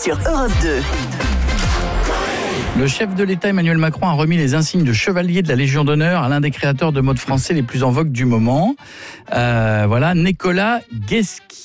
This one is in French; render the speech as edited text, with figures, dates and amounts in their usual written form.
sur Europe 2. Le chef de l'État Emmanuel Macron a remis les insignes de chevalier de la Légion d'honneur à l'un des créateurs de modes français les plus en vogue du moment. Nicolas Guesquier.